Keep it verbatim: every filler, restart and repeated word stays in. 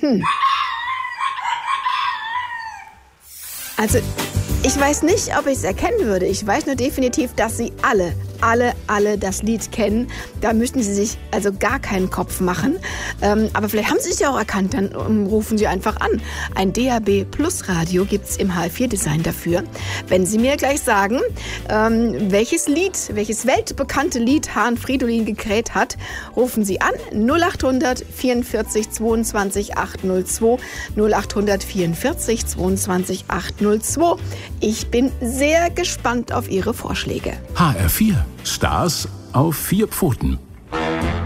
Hm. Also, ich weiß nicht, ob ich es erkennen würde. Ich weiß nur definitiv, dass Sie alle, alle, alle das Lied kennen. Da müssen Sie sich also gar keinen Kopf machen. Ähm, aber vielleicht haben Sie es ja auch erkannt, dann um, rufen Sie einfach an. Ein D A B Plus Radio gibt es im H L vier Design dafür. Wenn Sie mir gleich sagen, ähm, welches Lied, welches weltbekannte Lied Hahn Fridolin gekräht hat, rufen Sie an null acht hundert vierundvierzig zweiundzwanzig achthundertzwei, null acht hundert vierundvierzig zweiundzwanzig achthundertzwei. Ich bin sehr gespannt auf Ihre Vorschläge. H R vier. Stars auf vier Pfoten.